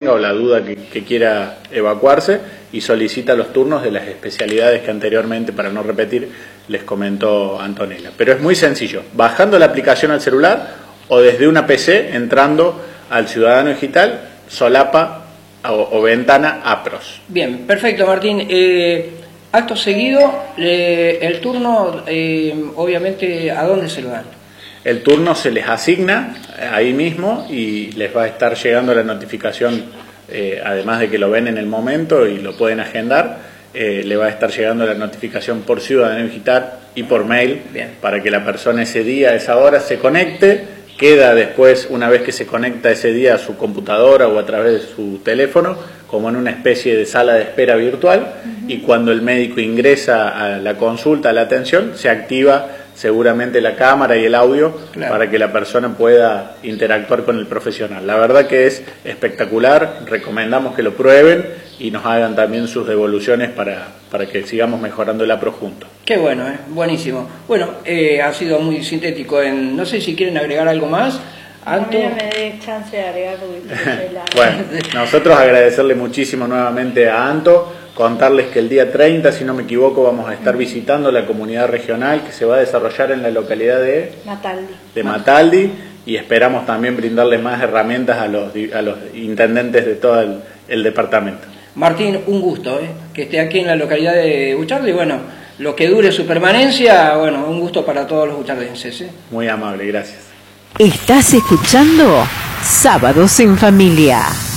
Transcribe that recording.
tenga o la duda que quiera evacuarse y solicita los turnos de las especialidades que anteriormente, para no repetir, les comentó Antonella. Pero es muy sencillo, bajando la aplicación al celular o desde una PC entrando al Ciudadano Digital, solapa o ventana APROS. Bien, perfecto, Martín. Acto seguido, el turno, obviamente, ¿a dónde se lo dan? El turno se les asigna ahí mismo y les va a estar llegando la notificación, además de que lo ven en el momento y lo pueden agendar, le va a estar llegando la notificación por Ciudadano Digital y por mail. Bien. Para que la persona ese día, a esa hora, se conecte, queda después, una vez que se conecta ese día a su computadora o a través de su teléfono, como en una especie de sala de espera virtual, y cuando el médico ingresa a la consulta, a la atención, se activa seguramente la cámara y el audio, claro, para que la persona pueda interactuar con el profesional. La verdad que es espectacular, recomendamos que lo prueben y nos hagan también sus devoluciones para que sigamos mejorando el APRO juntos. Qué bueno, buenísimo. Bueno, ha sido muy sintético. No sé si quieren agregar algo más. Anto. No me dé chance de agregar porque Bueno, nosotros agradecerle muchísimo nuevamente a Anto, contarles que el día 30, si no me equivoco, vamos a estar visitando la comunidad regional que se va a desarrollar en la localidad de Mataldi, y esperamos también brindarles más herramientas a los intendentes de todo el departamento. Martín, un gusto que esté aquí en la localidad de Buchardo y bueno, lo que dure su permanencia, bueno, un gusto para todos los buchardenses. Muy amable, gracias. Estás escuchando Sábados en Familia.